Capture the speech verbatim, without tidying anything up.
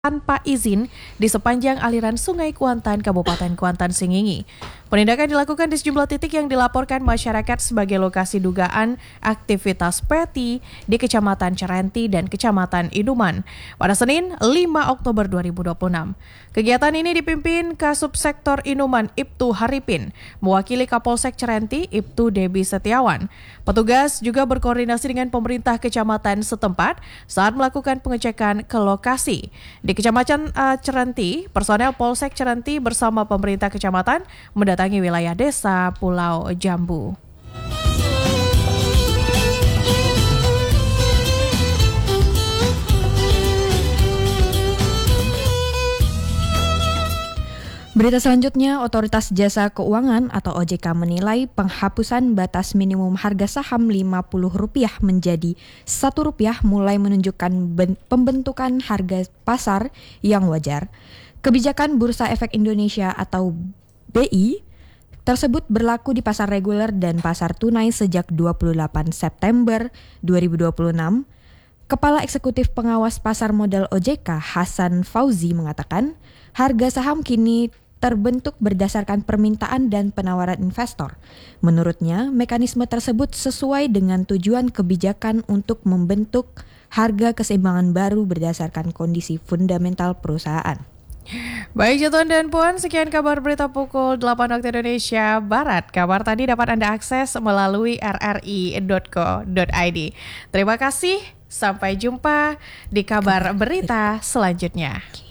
tanpa izin di sepanjang aliran Sungai Kuantan, Kabupaten Kuantan Singingi. Penindakan dilakukan di sejumlah titik yang dilaporkan masyarakat sebagai lokasi dugaan aktivitas peti di Kecamatan Cerenti dan Kecamatan Iduman pada Senin lima Oktober dua ribu dua puluh enam. Kegiatan ini dipimpin Kasubsektor Inuman Ibtu Haripin, mewakili Kapolsek Cerenti Ibtu Debi Setiawan. Petugas juga berkoordinasi dengan pemerintah kecamatan setempat saat melakukan pengecekan ke lokasi. Di Kecamatan uh, Cerenti, personel Polsek Cerenti bersama pemerintah kecamatan mendatangi wilayah desa Pulau Jambu. Berita selanjutnya, Otoritas Jasa Keuangan atau O J K menilai penghapusan batas minimum harga saham lima puluh rupiah menjadi satu rupiah mulai menunjukkan ben- pembentukan harga pasar yang wajar. Kebijakan Bursa Efek Indonesia atau B I tersebut berlaku di pasar reguler dan pasar tunai sejak dua puluh delapan September dua ribu dua puluh enam. Kepala Eksekutif Pengawas Pasar Modal O J K, Hasan Fauzi, mengatakan harga saham kini terbentuk berdasarkan permintaan dan penawaran investor. Menurutnya, mekanisme tersebut sesuai dengan tujuan kebijakan untuk membentuk harga keseimbangan baru berdasarkan kondisi fundamental perusahaan. Baik tuan dan puan, sekian kabar berita pukul delapan waktu Indonesia Barat. Kabar tadi dapat Anda akses melalui r r i dot co dot i d. Terima kasih, sampai jumpa di kabar berita selanjutnya.